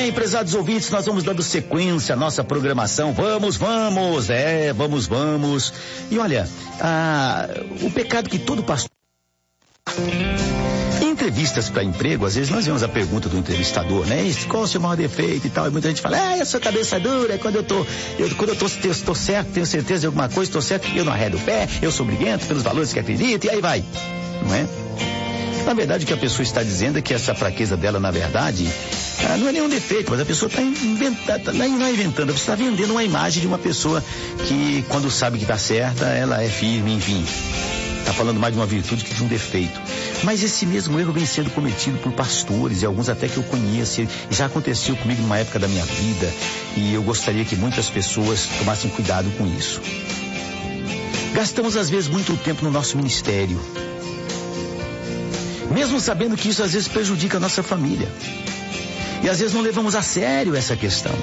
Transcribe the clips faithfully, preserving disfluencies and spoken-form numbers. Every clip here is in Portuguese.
bem, prezados ouvintes, nós vamos dando sequência à nossa programação. Vamos, vamos, é, vamos, vamos. E olha, ah, o pecado que todo pastor... Em entrevistas para emprego, às vezes nós vemos a pergunta do entrevistador, né? Qual o seu maior defeito e tal? E muita gente fala, ah, eu sou cabeça dura, quando eu tô, eu, quando eu tô, eu tô certo, tenho certeza de alguma coisa, estou certo, eu não arredo o pé, eu sou briguento pelos valores que acredito, e aí vai, não é? Na verdade, o que a pessoa está dizendo é que essa fraqueza dela, na verdade, não é nenhum defeito, mas a pessoa está inventando, não é inventando, você está vendendo uma imagem de uma pessoa que, quando sabe que está certa, ela é firme, enfim. Está falando mais de uma virtude que de um defeito. Mas esse mesmo erro vem sendo cometido por pastores e alguns até que eu conheço. Já aconteceu comigo numa época da minha vida e eu gostaria que muitas pessoas tomassem cuidado com isso. Gastamos às vezes muito tempo no nosso ministério, mesmo sabendo que isso às vezes prejudica a nossa família. E às vezes não levamos a sério essa questão.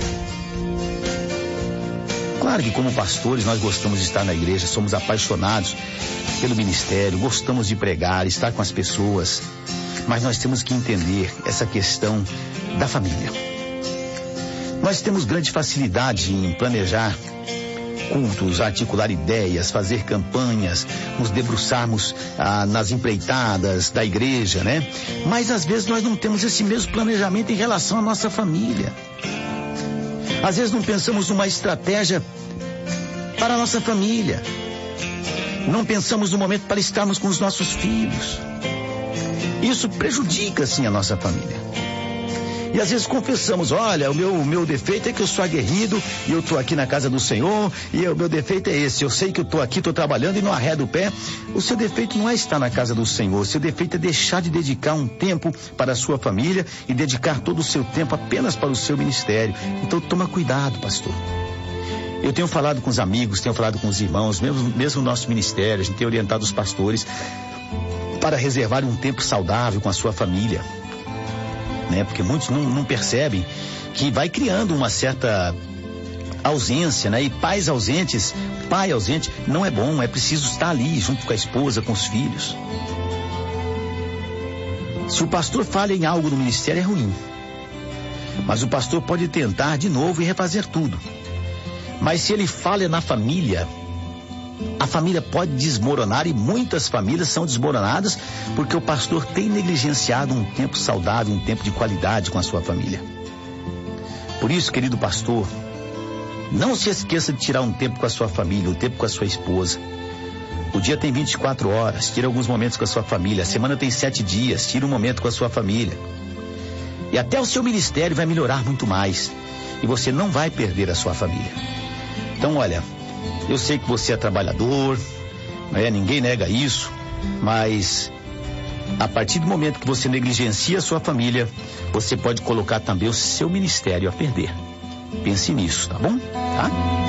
Claro que como pastores nós gostamos de estar na igreja, somos apaixonados pelo ministério, gostamos de pregar, estar com as pessoas, mas nós temos que entender essa questão da família. Nós temos grande facilidade em planejar cultos, articular ideias, fazer campanhas, nos debruçarmos ah, nas empreitadas da igreja, né? Mas às vezes nós não temos esse mesmo planejamento em relação à nossa família. Às vezes não pensamos numa estratégia para a nossa família. Não pensamos no momento para estarmos com os nossos filhos. Isso prejudica, sim, a nossa família. E às vezes confessamos, olha, o meu, o meu defeito é que eu sou aguerrido e eu estou aqui na casa do Senhor e o meu defeito é esse, eu sei que eu estou aqui, estou trabalhando e não arredo o pé. O seu defeito não é estar na casa do Senhor, o seu defeito é deixar de dedicar um tempo para a sua família e dedicar todo o seu tempo apenas para o seu ministério. Então toma cuidado, pastor. Eu tenho falado com os amigos, tenho falado com os irmãos, mesmo, mesmo no nosso ministério, a gente tem orientado os pastores para reservar um tempo saudável com a sua família. Né? Porque muitos não, não percebem que vai criando uma certa ausência, né? E pais ausentes, pai ausente, não é bom, é preciso estar ali junto com a esposa, com os filhos. Se o pastor falha em algo no ministério é ruim, mas o pastor pode tentar de novo e refazer tudo. Mas se ele falha na família, a família pode desmoronar e muitas famílias são desmoronadas porque o pastor tem negligenciado um tempo saudável, um tempo de qualidade com a sua família. Por isso, querido pastor, não se esqueça de tirar um tempo com a sua família, um tempo com a sua esposa. O dia tem vinte e quatro horas, tira alguns momentos com a sua família. A semana tem sete dias, tira um momento com a sua família. E até o seu ministério vai melhorar muito mais. E você não vai perder a sua família. Então, olha, eu sei que você é trabalhador, né? Ninguém nega isso, mas a partir do momento que você negligencia a sua família, você pode colocar também o seu ministério a perder. Pense nisso, tá bom? Tá?